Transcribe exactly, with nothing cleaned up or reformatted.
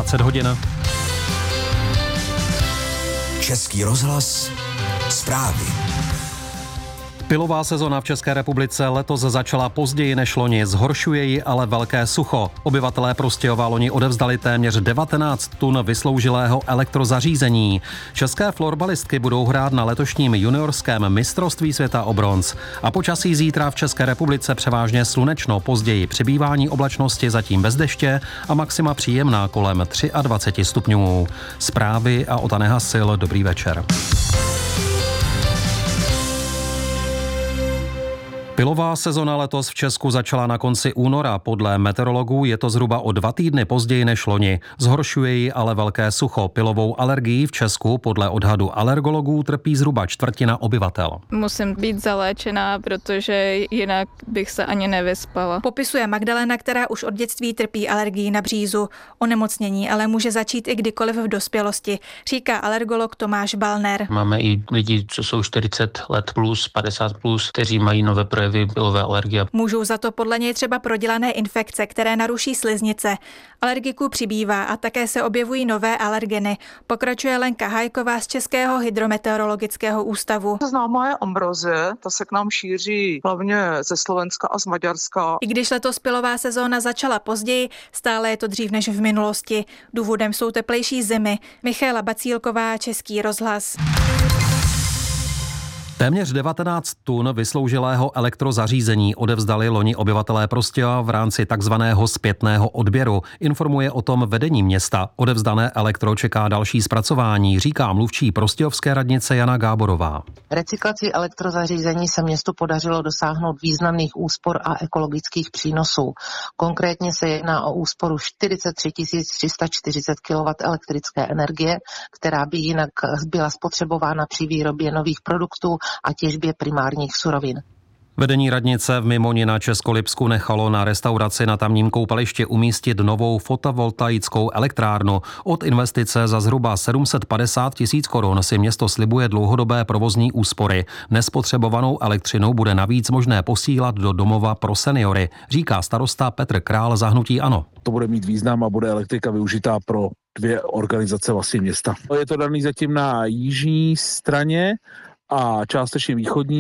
dvacet hodin. Český rozhlas, zprávy. Pilová sezona v České republice letos začala později než loni, zhoršuje ji ale velké sucho. Obyvatelé Prostějova loni odevzdali téměř devatenáct tun vysloužilého elektrozařízení. České florbalistky budou hrát na letošním juniorském mistrovství světa o bronz. A počasí zítra v České republice převážně slunečno, později přibývání oblačnosti zatím bez deště a maxima příjemná kolem dvacet tři stupňů. Zprávy a Ota Nehasil, dobrý večer. Pilová sezona letos v Česku začala na konci února. Podle meteorologů je to zhruba o dva týdny později než loni. Zhoršuje ji ale velké sucho. Pilovou alergií v Česku podle odhadu alergologů trpí zhruba čtvrtina obyvatel. Musím být zaléčená, protože jinak bych se ani nevyspala. Popisuje Magdalena, která už od dětství trpí alergií na břízu. Onemocnění ale může začít i kdykoliv v dospělosti, říká alergolog Tomáš Balner. Máme i lidi, co jsou čtyřicet let plus, padesát plus, kteří mají nové projevy pilové alergie. Můžou za to podle něj třeba prodělané infekce, které naruší sliznice. Alergiků přibývá a také se objevují nové alergeny. Pokračuje Lenka Hajková z Českého hydrometeorologického ústavu. Známá je ambrozie, ta se k nám šíří hlavně ze Slovenska a z Maďarska. I když letos pilová sezóna začala později, stále je to dřív než v minulosti. Důvodem jsou teplejší zimy. Michaela Bacílková, Český rozhlas. Téměř devatenáct tun vysloužilého elektrozařízení odevzdali loni obyvatelé Prostějova v rámci takzvaného zpětného odběru. Informuje o tom vedení města. Odevzdané elektro čeká další zpracování, říká mluvčí prostějovské radnice Jana Gáborová. Recyklací elektrozařízení se městu podařilo dosáhnout významných úspor a ekologických přínosů. Konkrétně se jedná o úsporu čtyřicet tři tisíc tři sta čtyřicet kilowatthodin elektrické energie, která by jinak byla spotřebována při výrobě nových produktů a těžbě primárních surovin. Vedení radnice v Mimoni na Českolipsku nechalo na restauraci na tamním koupališti umístit novou fotovoltaickou elektrárnu. Od investice za zhruba sedm set padesát tisíc korun si město slibuje dlouhodobé provozní úspory. Nespotřebovanou elektřinu bude navíc možné posílat do domova pro seniory, říká starosta Petr Král za hnutí ANO. To bude mít význam a bude elektrika využitá pro dvě organizace vlastně města. Je to daný zatím na jižní straně a částečně východní.